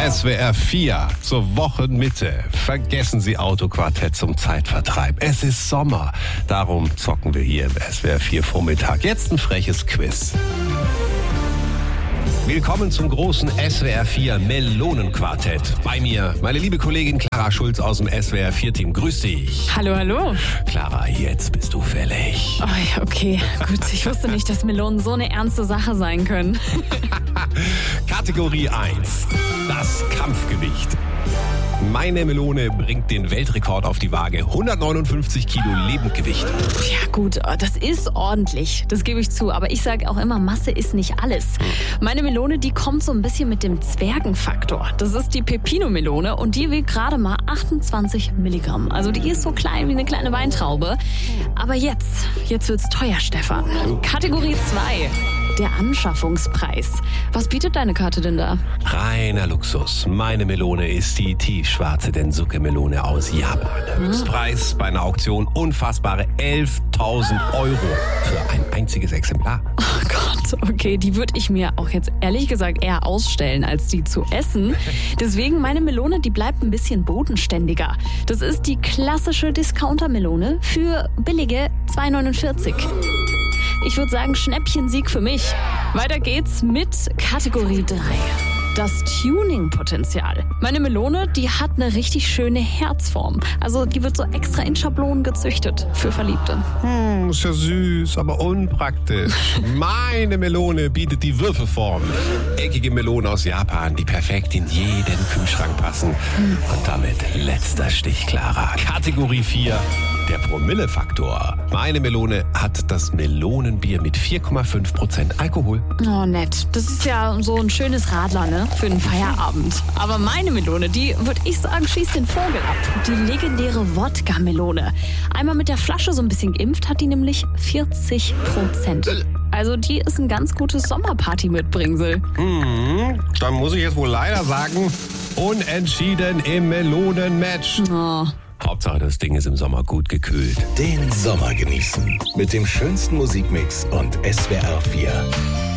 SWR 4 zur Wochenmitte. Vergessen Sie Autoquartett zum Zeitvertreib. Es ist Sommer. Darum zocken wir hier im SWR 4 Vormittag. Jetzt ein freches Quiz. Willkommen zum großen SWR 4 Melonenquartett. Bei mir meine liebe Kollegin Clara Schulz aus dem SWR 4 Team. Grüß dich. Hallo, hallo. Clara, jetzt bist du fällig. Oh ja, okay, gut. Ich wusste nicht, dass Melonen so eine ernste Sache sein können. Kategorie 1. Das Kampfgewicht. Meine Melone bringt den Weltrekord auf die Waage. 159 Kilo Lebendgewicht. Ja gut, das ist ordentlich, das gebe ich zu. Aber ich sage auch immer, Masse ist nicht alles. Meine Melone, die kommt so ein bisschen mit dem Zwergenfaktor. Das ist die Pepino-Melone und die wiegt gerade mal 28 Milligramm. Also die ist so klein wie eine kleine Weintraube. Aber jetzt wird's teuer, Stefan. Kategorie 2. Der Anschaffungspreis. Was bietet deine Karte denn da? Reiner Luxus. Meine Melone ist die tiefschwarze Densuke-Melone aus Japan. Höchstpreis bei einer Auktion unfassbare 11.000 Euro für ein einziges Exemplar. Oh Gott, okay, die würde ich mir auch jetzt ehrlich gesagt eher ausstellen, als die zu essen. Deswegen meine Melone, die bleibt ein bisschen bodenständiger. Das ist die klassische Discounter-Melone für billige 2,49 €. Ich würde sagen, Schnäppchensieg für mich. Weiter geht's mit Kategorie 3. Das Tuning-Potenzial. Meine Melone, die hat eine richtig schöne Herzform. Also die wird so extra in Schablonen gezüchtet für Verliebte. Ist ja süß, aber unpraktisch. Meine Melone bietet die Würfelform. Eckige Melonen aus Japan, die perfekt in jeden Kühlschrank passen. Und damit letzter Stich, Clara. Kategorie 4. Der Promillefaktor. Meine Melone hat das Melonenbier mit 4,5% Alkohol. Oh, nett. Das ist ja so ein schönes Radler, ne? Für den Feierabend. Aber meine Melone, die, würde ich sagen, schießt den Vogel ab. Die legendäre Wodka-Melone. Einmal mit der Flasche so ein bisschen geimpft, hat die nämlich 40%. Also die ist ein ganz gutes Sommerparty-Mitbringsel. Dann muss ich jetzt wohl leider sagen, unentschieden im Melonenmatch. Oh. Hauptsache, das Ding ist im Sommer gut gekühlt. Den Sommer genießen mit dem schönsten Musikmix und SWR 4.